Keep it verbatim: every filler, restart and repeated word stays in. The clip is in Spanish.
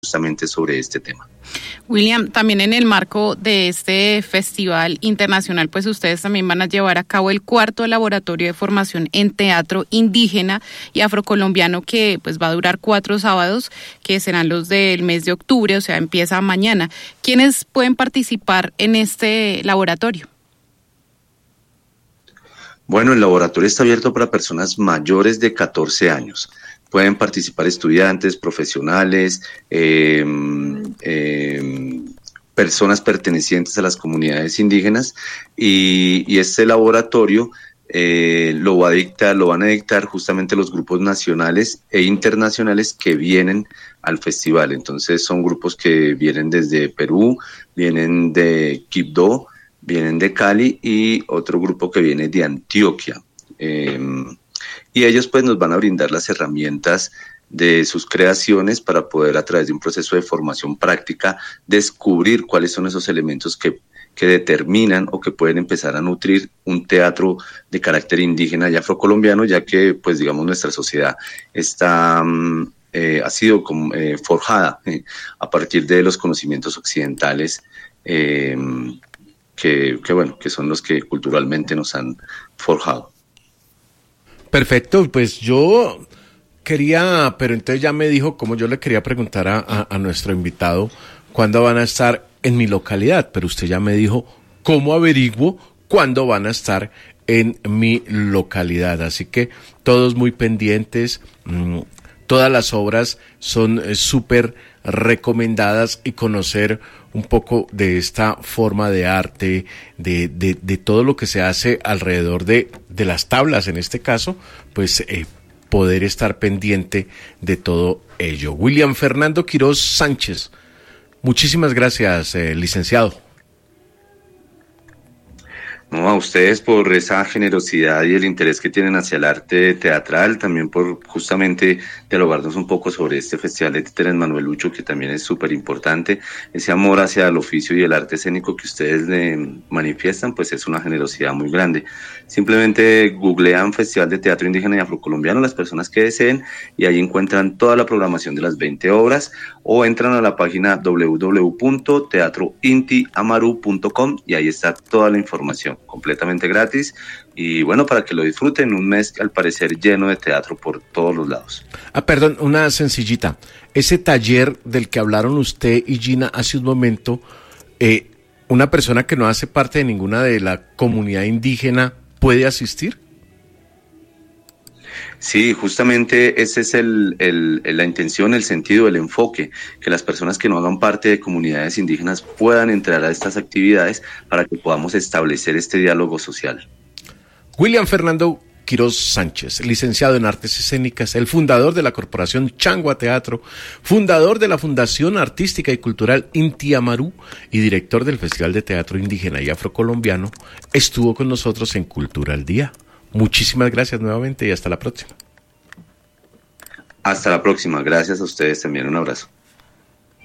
justamente sobre este tema. William, también en el marco de este festival internacional, pues ustedes también van a llevar a cabo el cuarto laboratorio de formación en teatro indígena y afrocolombiano, que pues va a durar cuatro sábados, que serán los del mes de octubre, o sea, empieza mañana. ¿Quiénes pueden participar en este laboratorio? Bueno, el laboratorio está abierto para personas mayores de catorce años. Pueden participar estudiantes, profesionales, eh, eh, personas pertenecientes a las comunidades indígenas, y, y este laboratorio eh, lo va a dictar, lo van a dictar justamente los grupos nacionales e internacionales que vienen al festival. Entonces son grupos que vienen desde Perú, vienen de Quibdó, vienen de Cali, y otro grupo que viene de Antioquia. Eh, y ellos pues nos van a brindar las herramientas de sus creaciones para poder, a través de un proceso de formación práctica, descubrir cuáles son esos elementos que, que determinan o que pueden empezar a nutrir un teatro de carácter indígena y afrocolombiano, ya que pues digamos nuestra sociedad está eh, ha sido como, eh, forjada eh, a partir de los conocimientos occidentales, eh, que, que bueno, que son los que culturalmente nos han forjado. Perfecto, pues yo quería, pero entonces ya me dijo, como yo le quería preguntar a, a, a nuestro invitado, ¿cuándo van a estar en mi localidad? Pero usted ya me dijo, ¿cómo averiguo cuándo van a estar en mi localidad? Así que todos muy pendientes, mmm, todas las obras son eh, súper recomendadas, y conocer un poco de esta forma de arte, de, de, de todo lo que se hace alrededor de, de las tablas, en este caso, pues eh, poder estar pendiente de todo ello. William Fernando Quiroz Sánchez, muchísimas gracias, eh, licenciado. No, a ustedes por esa generosidad y el interés que tienen hacia el arte teatral, también por justamente dialogarnos un poco sobre este festival de títeres Manuel Lucho, que también es súper importante. Ese amor hacia el oficio y el arte escénico que ustedes le manifiestan, pues es una generosidad muy grande. Simplemente googlean Festival de Teatro Indígena y Afrocolombiano las personas que deseen, y ahí encuentran toda la programación de las veinte obras, o entran a la página doble u doble u doble u punto teatro inti amaru punto com, y ahí está toda la información, completamente gratis, y bueno, para que lo disfruten, un mes al parecer lleno de teatro por todos los lados. Ah, perdón, una sencillita. Ese taller del que hablaron usted y Gina hace un momento, eh, ¿una persona que no hace parte de ninguna de la comunidad indígena puede asistir? Sí, justamente esa es el, el, la intención, el sentido, el enfoque, que las personas que no hagan parte de comunidades indígenas puedan entrar a estas actividades para que podamos establecer este diálogo social. William Fernando Quiroz Sánchez, licenciado en Artes Escénicas, el fundador de la Corporación Changua Teatro, fundador de la Fundación Artística y Cultural Inti Amaru y director del Festival de Teatro Indígena y Afrocolombiano, estuvo con nosotros en Cultura al Día. Muchísimas gracias nuevamente y hasta la próxima. Hasta la próxima. Gracias a ustedes también. Un abrazo.